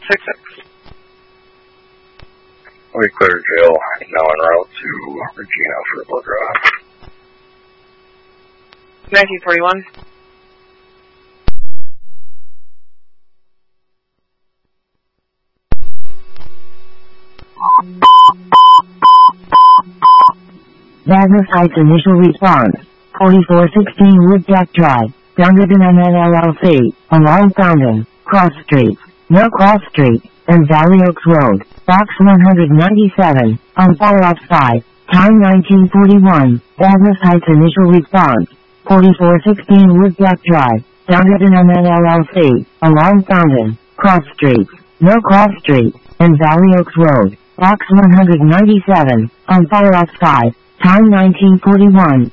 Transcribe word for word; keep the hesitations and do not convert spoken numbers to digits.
six six. We cleared jail, now en route to Regina for a blood draw. nineteen forty-one. Douglas Heights initial response. forty-four sixteen Woodjack Drive, Dunkerton M N L L C, along Fountain, Cross Street, No Cross Street, and Valley Oaks Road, Box one ninety-seven, on follow-up five, time nineteen forty-one, Douglas Heights initial response. forty-four sixteen Woodjack Drive, Dunkerton M N L L C, along Fountain, Cross Street, No Cross Street, and Valley Oaks Road, Box one ninety-seven, on follow-up five, time nineteen forty-one.